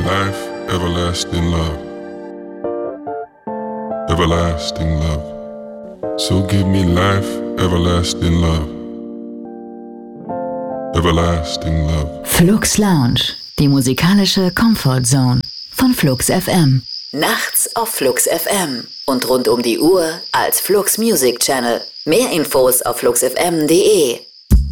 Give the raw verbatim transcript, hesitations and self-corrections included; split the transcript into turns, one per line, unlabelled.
life, everlasting love. Everlasting love. So give me life, everlasting love. Everlasting love.
Flux Lounge, die musikalische Comfort Zone von Flux F M. Nachts auf Flux F M und rund um die Uhr als Flux Music Channel. Mehr Infos auf flux f m punkt d e.